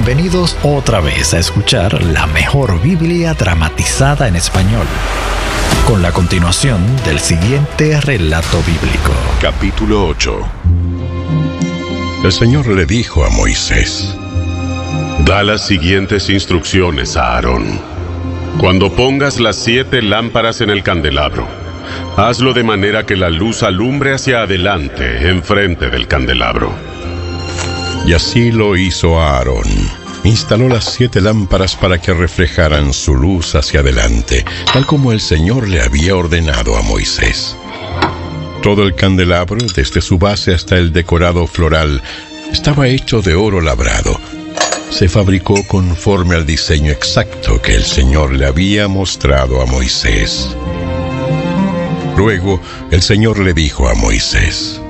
bienvenidos otra vez a escuchar la mejor Biblia dramatizada en español, con la continuación del siguiente relato bíblico. Capítulo 8. El Señor le dijo a Moisés: da las siguientes instrucciones a Aarón. Cuando pongas las 7 lámparas en el candelabro, hazlo de manera que la luz alumbre hacia adelante, enfrente del candelabro. Y así lo hizo Aarón. Instaló las 7 lámparas para que reflejaran su luz hacia adelante, tal como el Señor le había ordenado a Moisés. Todo el candelabro, desde su base hasta el decorado floral, estaba hecho de oro labrado. Se fabricó conforme al diseño exacto que el Señor le había mostrado a Moisés. Luego, el Señor le dijo a Moisés: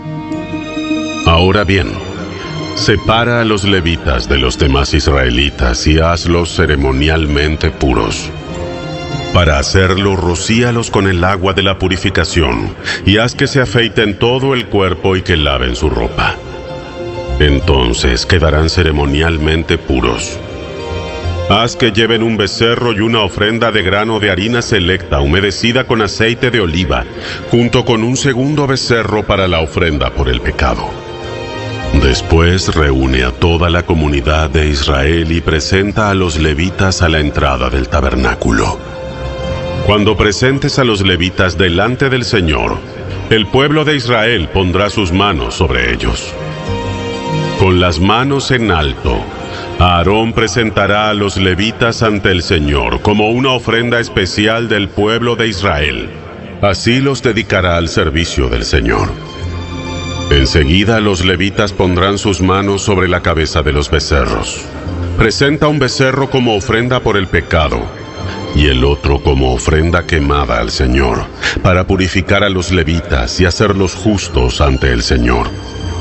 ahora bien, separa a los levitas de los demás israelitas y hazlos ceremonialmente puros. Para hacerlo, rocíalos con el agua de la purificación y haz que se afeiten todo el cuerpo y que laven su ropa. Entonces quedarán ceremonialmente puros. Haz que lleven un becerro y una ofrenda de grano de harina selecta humedecida con aceite de oliva, junto con un segundo becerro para la ofrenda por el pecado. Después reúne a toda la comunidad de Israel y presenta a los levitas a la entrada del tabernáculo. Cuando presentes a los levitas delante del Señor, el pueblo de Israel pondrá sus manos sobre ellos. Con las manos en alto, Aarón presentará a los levitas ante el Señor como una ofrenda especial del pueblo de Israel. Así los dedicará al servicio del Señor. Enseguida los levitas pondrán sus manos sobre la cabeza de los becerros. Presenta un becerro como ofrenda por el pecado y el otro como ofrenda quemada al Señor, para purificar a los levitas y hacerlos justos ante el Señor.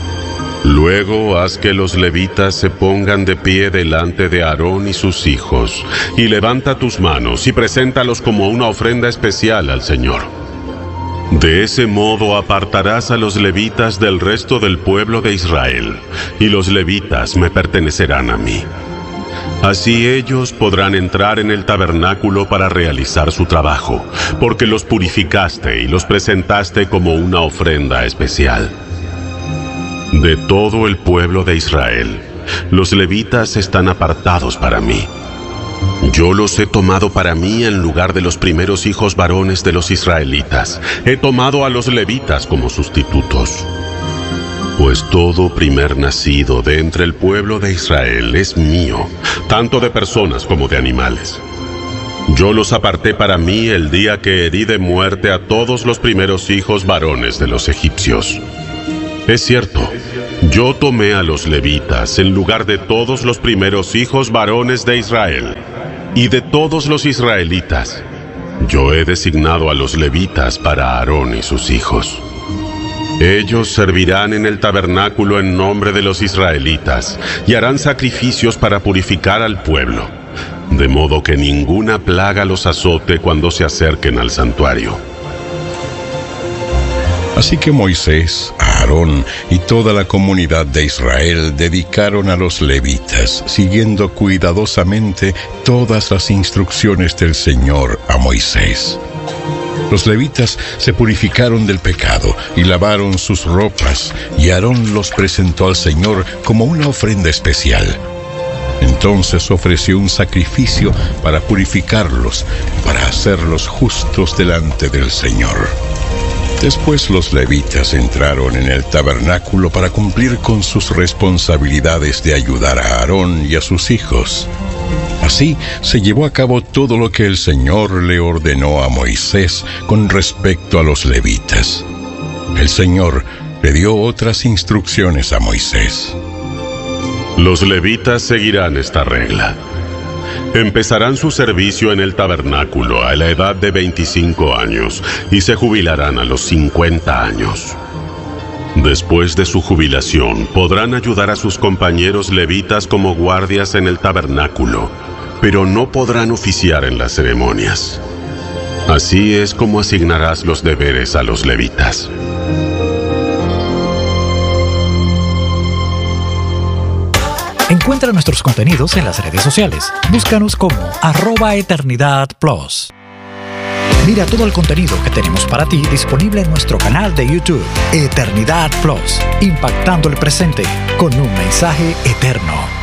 Luego haz que los levitas se pongan de pie delante de Aarón y sus hijos, y levanta tus manos y preséntalos como una ofrenda especial al Señor. De ese modo apartarás a los levitas del resto del pueblo de Israel, y los levitas me pertenecerán a mí. Así ellos podrán entrar en el tabernáculo para realizar su trabajo, porque los purificaste y los presentaste como una ofrenda especial. De todo el pueblo de Israel, los levitas están apartados para mí. Yo los he tomado para mí en lugar de los primeros hijos varones de los israelitas. He tomado a los levitas como sustitutos. Pues todo primer nacido de entre el pueblo de Israel es mío, tanto de personas como de animales. Yo los aparté para mí el día que herí de muerte a todos los primeros hijos varones de los egipcios. Es cierto, yo tomé a los levitas en lugar de todos los primeros hijos varones de Israel. Y de todos los israelitas, yo he designado a los levitas para Aarón y sus hijos. Ellos servirán en el tabernáculo en nombre de los israelitas y harán sacrificios para purificar al pueblo, de modo que ninguna plaga los azote cuando se acerquen al santuario. Así que Moisés, Aarón y toda la comunidad de Israel dedicaron a los levitas, siguiendo cuidadosamente todas las instrucciones del Señor a Moisés. Los levitas se purificaron del pecado y lavaron sus ropas, y Aarón los presentó al Señor como una ofrenda especial. Entonces ofreció un sacrificio para purificarlos, para hacerlos justos delante del Señor. Después los levitas entraron en el tabernáculo para cumplir con sus responsabilidades de ayudar a Aarón y a sus hijos. Así se llevó a cabo todo lo que el Señor le ordenó a Moisés con respecto a los levitas. El Señor le dio otras instrucciones a Moisés. Los levitas seguirán esta regla. Empezarán su servicio en el tabernáculo a la edad de 25 años y se jubilarán a los 50 años. Después de su jubilación, podrán ayudar a sus compañeros levitas como guardias en el tabernáculo, pero no podrán oficiar en las ceremonias. Así es como asignarás los deberes a los levitas. Encuentra nuestros contenidos en las redes sociales. Búscanos como @eternidadplus. Mira todo el contenido que tenemos para ti disponible en nuestro canal de YouTube, Eternidad Plus, impactando el presente con un mensaje eterno.